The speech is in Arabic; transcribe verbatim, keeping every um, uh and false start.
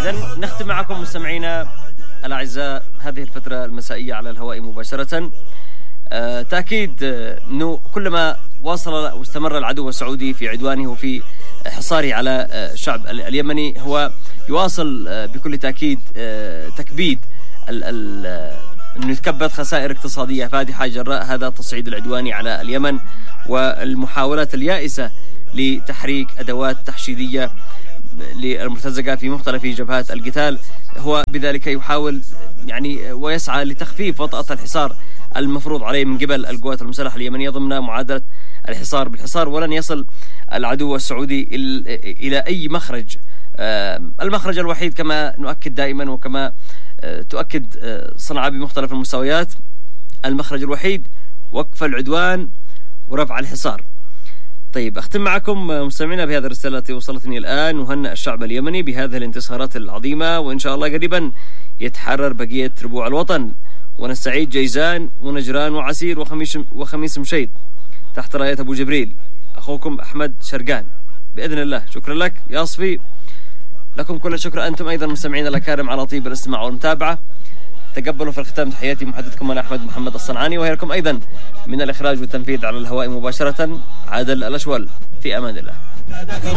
إذن نختم معكم مستمعينا الأعزاء هذه الفترة المسائية على الهواء مباشرة. أه تأكيد أنه كلما واصل واستمر العدو السعودي في عدوانه وفي حصاره على الشعب اليمني هو يواصل بكل تأكيد تكبيد أنه يتكبد خسائر اقتصادية فادحة جراء هذا التصعيد العدواني على اليمن والمحاولات اليائسة لتحريك أدوات تحشيدية للمرتزقة في مختلف جبهات القتال. هو بذلك يحاول يعني ويسعى لتخفيف وطأة الحصار المفروض عليه من قبل القوات المسلحة اليمنية ضمن معادلة الحصار بالحصار، ولن يصل العدو السعودي إلى أي مخرج. المخرج الوحيد كما نؤكد دائما وكما تؤكد صنعاء بمختلف المستويات، المخرج الوحيد وقف العدوان ورفع الحصار. طيب أختم معكم مستمعينا بهذه الرسالة التي وصلتني الآن. وهنأ الشعب اليمني بهذه الانتصارات العظيمة، وإن شاء الله قريبا يتحرر بقية ربوع الوطن ونستعيد جيزان ونجران وعسير وخميس وخميس مشيط تحت راية أبو جبريل. أخوكم أحمد شرقان بإذن الله. شكرا لك يا أصفي، لكم كل الشكر أنتم أيضا مستمعين الأكارم على طيب الاستماع والمتابعة. تقبلوا في الختام تحياتي محدثكم أنا أحمد محمد الصنعاني، وهي لكم أيضا من الإخراج والتنفيذ على الهواء مباشرة عادل الأشول. في أمان الله.